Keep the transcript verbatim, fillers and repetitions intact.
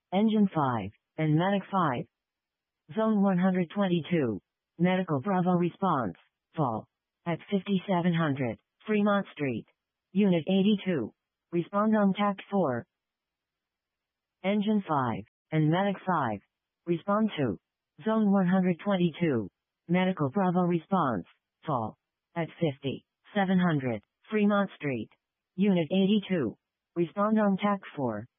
Engine five, and Medic five. Zone one hundred twenty-two. Medical Bravo response. Fall. At fifty-seven hundred, Fremont Street. Unit eighty-two. Respond on Tact four. Engine five, and Medic five. Respond to. Zone one hundred twenty-two. Medical Bravo response. Fall. At fifty-seven hundred, Fremont Street. Unit eighty-two. Respond on Tact four.